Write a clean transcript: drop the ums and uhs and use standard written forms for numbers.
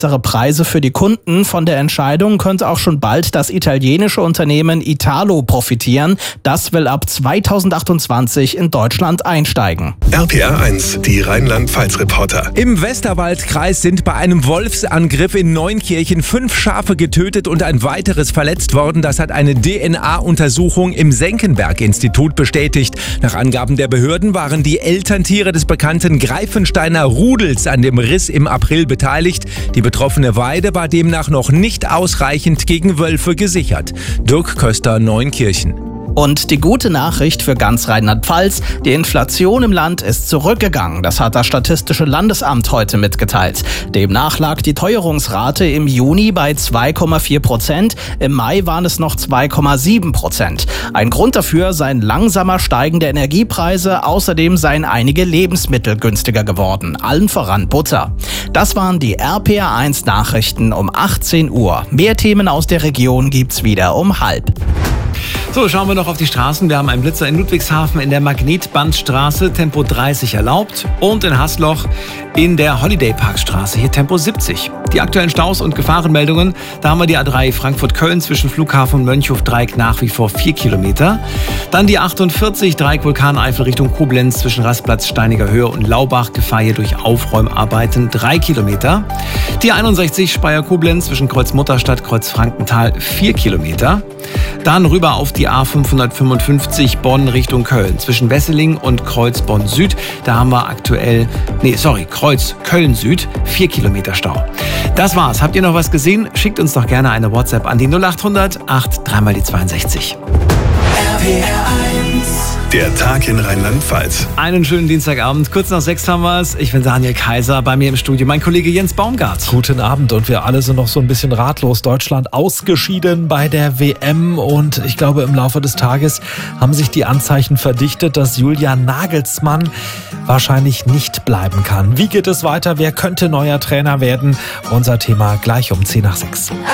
Preise für die Kunden. Von der Entscheidung könnte auch schon bald das italienische Unternehmen Italo profitieren. Das will ab 2028 in Deutschland einsteigen. RPR 1, die Rheinland-Pfalz-Reporter. Im Westerwaldkreis sind bei einem Wolfsangriff in Neunkirchen 5 Schafe getötet und ein weiteres verletzt worden. Das hat eine DNA-Untersuchung im Senckenberg-Institut bestätigt. Nach Angaben der Behörden waren die Elterntiere des bekannten Greifensteiner Rudels an dem Riss im April beteiligt. Die betroffene Weide war demnach noch nicht ausreichend gegen Wölfe gesichert. Dirk Köster, Neunkirchen. Und die gute Nachricht für ganz Rheinland-Pfalz: Die Inflation im Land ist zurückgegangen. Das hat das Statistische Landesamt heute mitgeteilt. Demnach lag die Teuerungsrate im Juni bei 2,4%. Im Mai waren es noch 2,7%. Ein Grund dafür seien langsamer steigende Energiepreise. Außerdem seien einige Lebensmittel günstiger geworden. Allen voran Butter. Das waren die RPR 1 Nachrichten um 18 Uhr. Mehr Themen aus der Region gibt's wieder um 12:30. So, schauen wir noch auf die Straßen. Wir haben einen Blitzer in Ludwigshafen in der Magnetbandstraße, Tempo 30 erlaubt. Und in Hasloch in der Holiday Parkstraße, hier Tempo 70. Die aktuellen Staus und Gefahrenmeldungen, da haben wir die A3 Frankfurt-Köln zwischen Flughafen und Mönchhof-Dreieck nach wie vor 4 Kilometer. Dann die 48 Dreieck Vulkaneifel Richtung Koblenz zwischen Rastplatz Steiniger Höhe und Laubach, Gefahr hier durch Aufräumarbeiten 3 Kilometer. Die 61 Speyer-Koblenz zwischen Kreuz-Mutterstadt, Kreuz-Frankenthal 4 Kilometer. Dann rüber auf die A555 Bonn Richtung Köln. Zwischen Wesseling und Kreuz Bonn Süd. Da haben wir Kreuz Köln Süd. 4 Kilometer Stau. Das war's. Habt ihr noch was gesehen? Schickt uns doch gerne eine WhatsApp an die 0800 83 die 62. Der Tag in Rheinland-Pfalz. Einen schönen Dienstagabend. Kurz nach 6 haben wir es. Ich bin Daniel Kaiser. Bei mir im Studio mein Kollege Jens Baumgart. Guten Abend, und wir alle sind noch so ein bisschen ratlos. Deutschland ausgeschieden bei der WM, und ich glaube, im Laufe des Tages haben sich die Anzeichen verdichtet, dass Julian Nagelsmann wahrscheinlich nicht bleiben kann. Wie geht es weiter? Wer könnte neuer Trainer werden? Unser Thema gleich um 5:50.